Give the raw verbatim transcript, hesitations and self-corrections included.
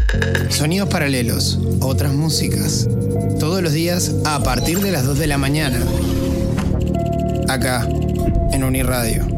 Sonidos paralelos, otras músicas. Todos los días a partir de las dos de la mañana. Acá, en Uniradio.